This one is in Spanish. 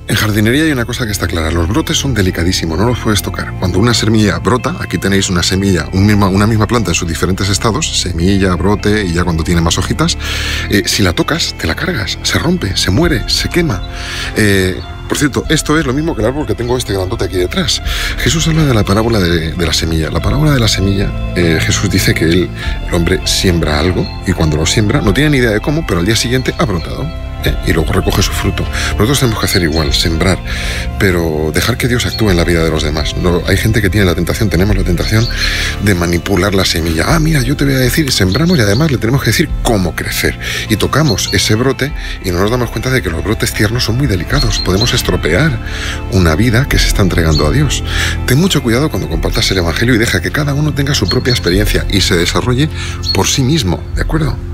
En jardinería hay una cosa que está clara, los brotes son delicadísimos, no los puedes tocar. Cuando una semilla brota, aquí tenéis una semilla, una misma planta en sus diferentes estados, semilla, brote y ya cuando tiene más hojitas, si la tocas, te la cargas, se rompe, se muere, se quema. Por cierto, esto es lo mismo que el árbol que tengo este grandote aquí detrás. Jesús habla de la parábola de la semilla. La parábola de la semilla, Jesús dice que el hombre siembra algo y cuando lo siembra no tiene ni idea de cómo, pero al día siguiente ha brotado. Y luego recoge su fruto. Nosotros tenemos que hacer igual, sembrar, pero dejar que Dios actúe en la vida de los demás. No, hay gente que tiene la tentación, tenemos la tentación de manipular la semilla. Ah, mira, yo te voy a decir, sembramos y además le tenemos que decir cómo crecer. Y tocamos ese brote y no nos damos cuenta de que los brotes tiernos son muy delicados. Podemos estropear una vida que se está entregando a Dios. Ten mucho cuidado cuando compartas el Evangelio y deja que cada uno tenga su propia experiencia y se desarrolle por sí mismo, ¿de acuerdo?